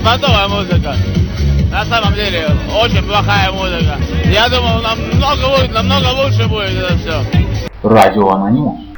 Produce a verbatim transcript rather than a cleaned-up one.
беспонтовая музыка. На самом деле, очень плохая музыка. Я думал, намного, намного лучше будет это все. Радио Анонимус.